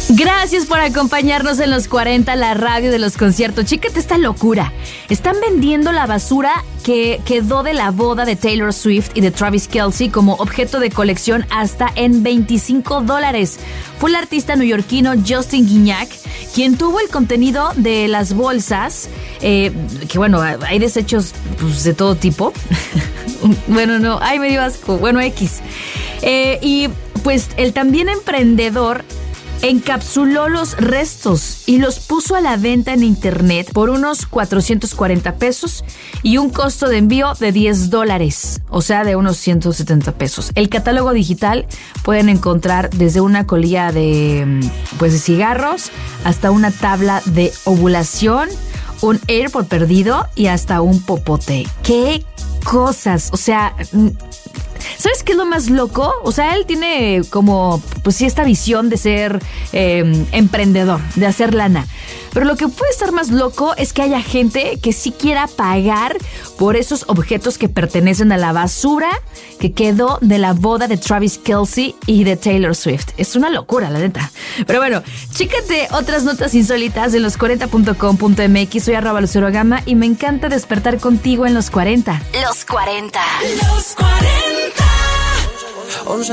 Gracias por acompañarnos en los 40, la radio de los conciertos. Chécate esta locura. Están vendiendo la basura que quedó de la boda de Taylor Swift y de Travis Kelce como objeto de colección hasta en $25. Fue el artista neoyorquino Justin Guignac quien tuvo el contenido de las bolsas, que bueno, hay desechos pues, de todo tipo. Bueno, no, ay, me dio asco. Bueno, X. Y pues el también emprendedor encapsuló los restos y los puso a la venta en internet por unos $440 y un costo de envío de $10, o sea, de unos $170. El catálogo digital pueden encontrar desde una colilla de cigarros hasta una tabla de ovulación, un AirPod perdido y hasta un popote. ¡Qué cosas! O sea, ¿sabes qué es lo más loco? O sea, él tiene como, pues sí, esta visión de ser emprendedor, de hacer lana. Pero lo que puede estar más loco es que haya gente que sí quiera pagar por esos objetos que pertenecen a la basura que quedó de la boda de Travis Kelce y de Taylor Swift. Es una locura, la neta. Pero bueno, chécate otras notas insólitas en los40.com.mx. Soy @LuceroGama y me encanta despertar contigo en los 40. Los 40. Los 40.